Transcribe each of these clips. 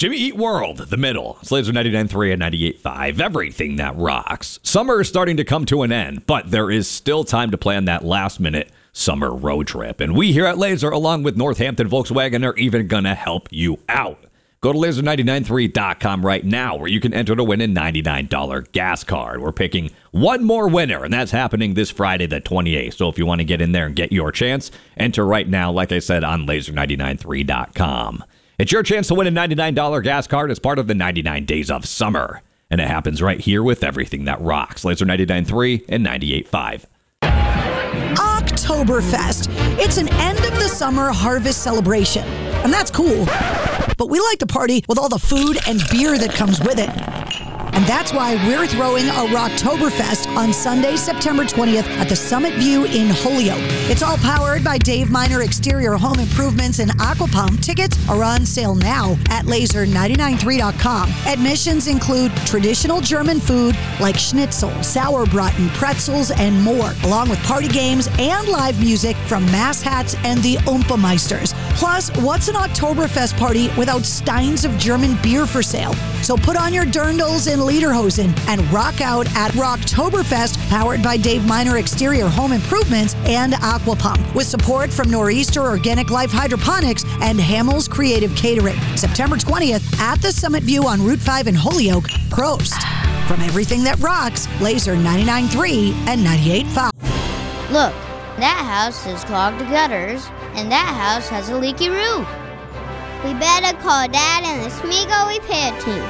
Jimmy Eat World, the middle. It's Laser 99.3 and 98.5. Everything that rocks. Summer is starting to come to an end, but there is still time to plan that last-minute summer road trip. And we here at Laser, along with Northampton Volkswagen, are even going to help you out. Go to laser993.com right now, where you can enter to win a $99 gas card. We're picking one more winner, and that's happening this Friday, the 28th. So if you want to get in there and get your chance, enter right now, like I said, on laser993.com. It's your chance to win a $99 gas card as part of the 99 Days of Summer. And it happens right here with Everything That Rocks. Laser 99.3 and 98.5. Oktoberfest. It's an end of the summer harvest celebration. And that's cool. But we like to party with all the food and beer that comes with it. And that's why we're throwing a Rocktoberfest on Sunday, September 20th at the Summit View in Holyoke. It's all powered by Dave Miner Exterior Home Improvements and Aquapump. Tickets are on sale now at laser993.com. Admissions include traditional German food like schnitzel, sauerbraten, pretzels, and more, along with party games and live music from Mass Hats and the Oompameisters. Plus, what's an Oktoberfest party without steins of German beer for sale? So put on your dirndls and lederhosen and rock out at Rocktoberfest, powered by Dave Miner Exterior Home Improvements and Aquapump, with support from Nor'easter Organic Life Hydroponics and Hamels Creative Catering. September 20th at the Summit View on Route 5 in Holyoke. Prost. From Everything That Rocks, Laser 99.3 and 98.5. Look, that house has clogged gutters, and that house has a leaky roof. We better call Dad and the Smeagol repair team.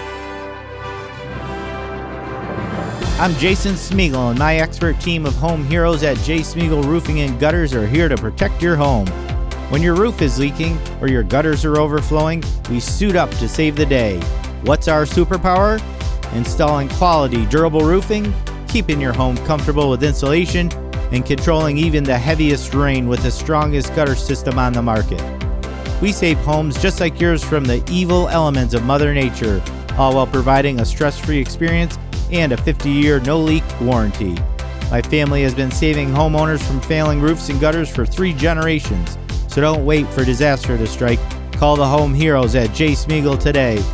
I'm Jason Smeagol, and my expert team of home heroes at J. Smeagol Roofing and Gutters are here to protect your home. When your roof is leaking or your gutters are overflowing, we suit up to save the day. What's our superpower? Installing quality, durable roofing, keeping your home comfortable with insulation, and controlling even the heaviest rain with the strongest gutter system on the market. We save homes just like yours from the evil elements of Mother Nature, all while providing a stress-free experience and a 50-year no-leak warranty. My family has been saving homeowners from failing roofs and gutters for 3 generations, so don't wait for disaster to strike. Call the home heroes at J. Smeagol today.